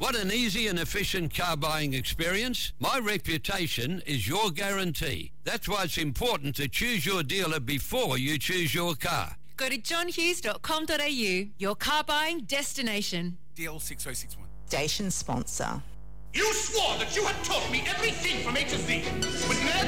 Want an easy and efficient car buying experience? My reputation is your guarantee. That's why it's important to choose your dealer before you choose your car. Go to johnhughes.com.au, your car buying destination. DL 6061. Station sponsor. You swore that you had taught me everything from A to Z, but now